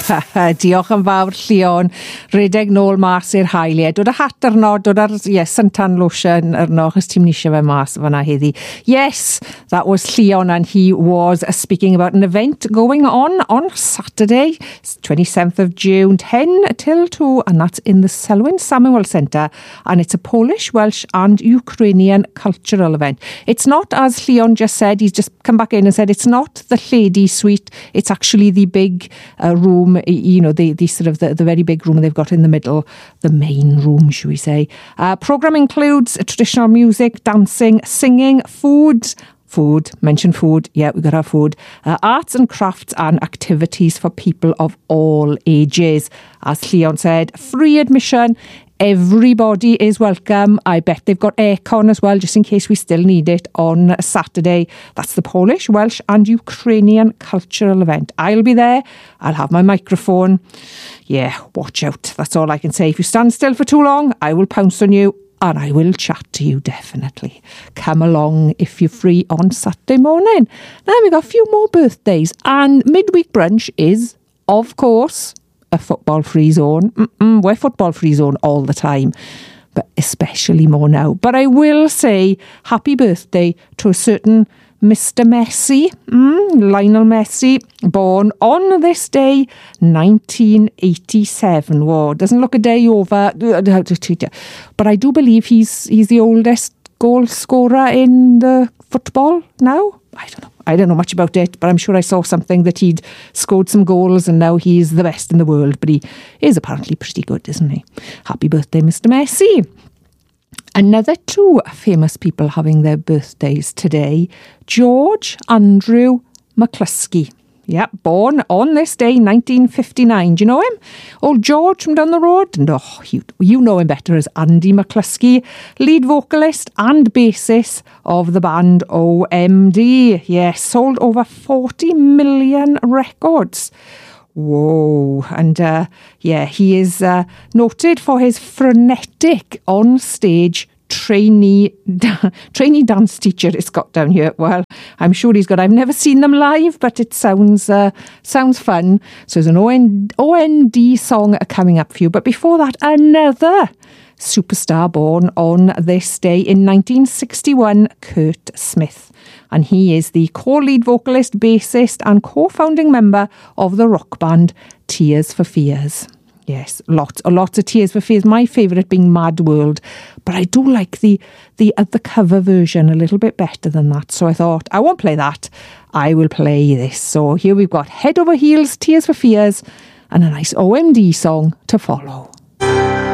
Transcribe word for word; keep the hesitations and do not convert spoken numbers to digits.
Diolch yn fawr, Llion. Redeg nôl mas i'r haeliau. Dod y hat arno, dod ar, yes, suntan lotion arno, chys ti'n mysio fe mas fanna heddi. Yes, that was Llion, and he was uh, speaking about an event going on on Saturday, twenty-seventh of June, ten till two, and that's in the Selwyn Samuel Centre, and it's a Polish, Welsh and Ukrainian cultural event. It's not, as Llion just said, he's just come back in and said, it's not the lady suite, it's actually the big uh, room, you know, the, the sort of the, the very big room they've got in the middle, the main room, should we say. Uh, programme includes traditional music, dancing, singing, food, Food, mention food, yeah, we've got our food. Uh, arts and crafts and activities for people of all ages. As Llion said, free admission, everybody is welcome. I bet they've got aircon as well, just in case we still need it on Saturday. That's the Polish, Welsh and Ukrainian cultural event. I'll be there, I'll have my microphone. Yeah, watch out, that's all I can say. If you stand still for too long, I will pounce on you. And I will chat to you, definitely. Come along if you're free on Saturday morning. Now we've got a few more birthdays. And midweek brunch is, of course, a football-free zone. Mm-mm, we're football-free zone all the time. But especially more now. But I will say happy birthday to a certain Mister Messi, mm, Lionel Messi, born on this day, nineteen eighty-seven. Whoa, doesn't look a day over. But I do believe he's he's the oldest goal scorer in the football now. I don't know. I don't know much about it, but I'm sure I saw something that he'd scored some goals and now he's the best in the world. But he is apparently pretty good, isn't he? Happy birthday, Mister Messi. Another two famous people having their birthdays today. George Andrew McCluskey. Yep, born on this day, nineteen fifty-nine. Do you know him? Old George from down the road? No, you, you know him better as Andy McCluskey, lead vocalist and bassist of the band O M D. Yes, sold over forty million records. Whoa. And uh, yeah, he is uh, noted for his frenetic on-stage trainee da- trainee dance teacher it's got down here. Well, I'm sure he's got, I've never seen them live, but it sounds uh, sounds fun. So there's an O N D song coming up for you. But before that, another superstar born on this day in nineteen sixty-one, Kurt Smith. And he is the co-lead vocalist, bassist and co-founding member of the rock band Tears for Fears. Yes, lots, lots of Tears for Fears. My favourite being Mad World. But I do like the the uh, the cover version a little bit better than that. So I thought, I won't play that. I will play this. So here we've got Head Over Heels, Tears for Fears, and a nice O M D song to follow.